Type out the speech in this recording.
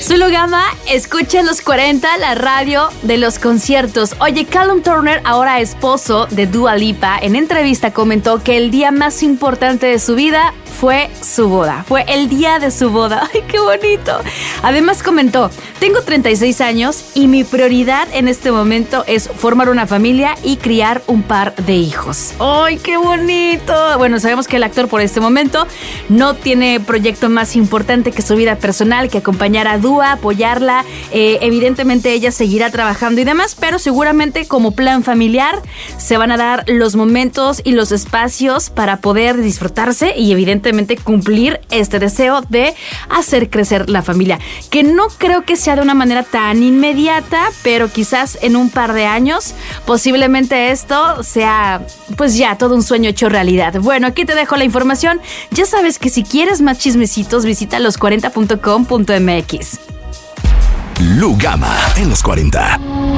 Zulu Gama, escucha los 40, la radio de los conciertos. Oye, Callum Turner, ahora esposo de Dua Lipa, en entrevista comentó que el día más importante de su vida fue su boda. Fue el día de su boda. ¡Ay, qué bonito! Además comentó, tengo 36 años y mi prioridad en este momento es formar una familia y criar un par de hijos. ¡Ay, qué bonito! Bueno, sabemos que el actor por este momento no tiene proyecto más importante que su vida personal, que acompañar a Dua, apoyarla. Evidentemente ella seguirá trabajando y demás, pero seguramente como plan familiar se van a dar los momentos y los espacios para poder disfrutarse y evidentemente cumplir este deseo de hacer crecer la familia, que no creo que sea de una manera tan inmediata, pero quizás en un par de años posiblemente esto sea pues ya todo un sueño hecho realidad. Bueno, aquí te dejo la información. Ya sabes que si quieres más chismecitos, visita los40.com.mx. Lu Gama en los 40.